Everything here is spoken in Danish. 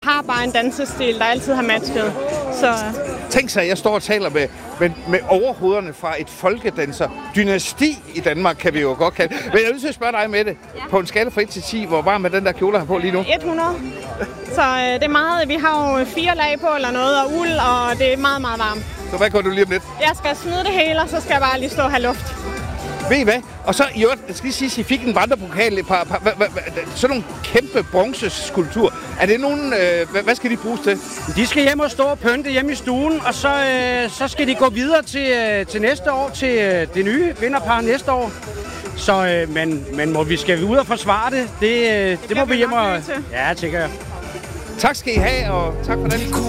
har bare en dansestil, der altid har matchet. Så Tænk sig, at jeg står og taler med overhovederne fra et folkedanser-dynasti i Danmark, kan vi jo godt kalde. Men jeg er nødt til at spørge dig med det. På en skala fra 1 til 10, hvor varm er den der kjole her på lige nu? 100. Så det er meget, vi har jo 4 lag på eller noget, og uld, og det er meget, meget varmt. Så hvad gør du lige om lidt? Jeg skal smide det hele, og så skal jeg bare lige stå og have luft. Ved I hvad? Og så i øvrigt, skal lige sige, at I fik en vandrepokal, sådan nogle kæmpe bronzeskulptur. Er det nogen, hvad skal de bruges til? De skal hjem og stå og pynte hjemme i stuen, og så skal de gå videre til næste år, til det nye vinderpar næste år. Så, men vi skal ud og forsvare det. Det må vi hjem og... Ja, tænker jeg. Tak skal I have, og tak for den.